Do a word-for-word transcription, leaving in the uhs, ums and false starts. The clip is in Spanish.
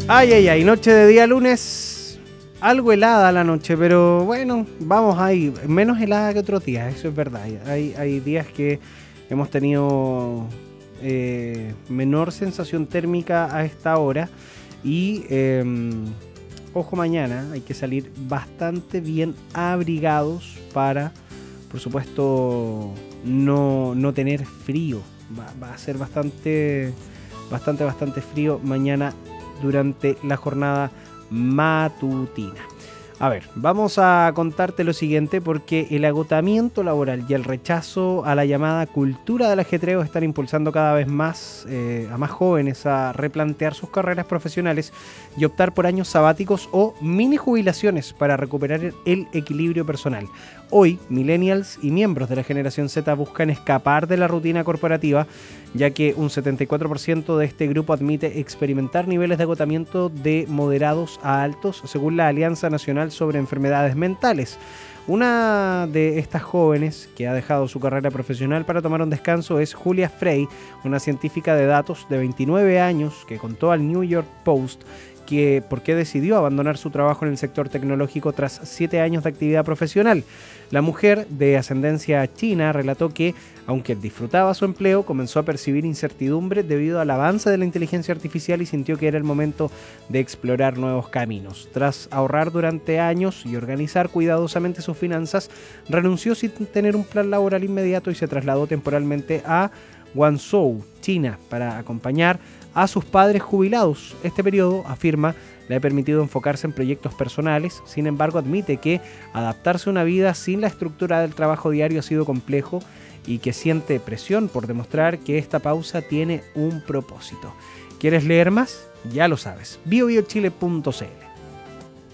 Ay, ay, ay, noche de día lunes, algo helada la noche, pero bueno, vamos ahí, menos helada que otros días, eso es verdad. Hay, hay días que hemos tenido eh, menor sensación térmica a esta hora y, eh, ojo, mañana hay que salir bastante bien abrigados para, por supuesto, no, no tener frío. Va, va a ser bastante, bastante, bastante frío mañana durante la jornada matutina. A ver, vamos a contarte lo siguiente porque el agotamiento laboral y el rechazo a la llamada cultura del ajetreo están impulsando cada vez más eh, a más jóvenes a replantear sus carreras profesionales y optar por años sabáticos o mini jubilaciones para recuperar el equilibrio personal. Hoy, millennials y miembros de la generación Z buscan escapar de la rutina corporativa, ya que un setenta y cuatro por ciento de este grupo admite experimentar niveles de agotamiento de moderados a altos, según la Alianza Nacional sobre Enfermedades Mentales. Una de estas jóvenes que ha dejado su carrera profesional para tomar un descanso es Julia Frey, una científica de datos de veintinueve años que contó al New York Post que por qué decidió abandonar su trabajo en el sector tecnológico tras siete años de actividad profesional. La mujer, de ascendencia china, relató que, aunque disfrutaba su empleo, comenzó a percibir incertidumbre debido al avance de la inteligencia artificial y sintió que era el momento de explorar nuevos caminos. Tras ahorrar durante años y organizar cuidadosamente sus finanzas, renunció sin tener un plan laboral inmediato y se trasladó temporalmente a Guangzhou, China, para acompañar a sus padres jubilados. Este periodo, afirma, le ha permitido enfocarse en proyectos personales. Sin embargo, admite que adaptarse a una vida sin la estructura del trabajo diario ha sido complejo y que siente presión por demostrar que esta pausa tiene un propósito. ¿Quieres leer más? Ya lo sabes. bio bio chile punto c l.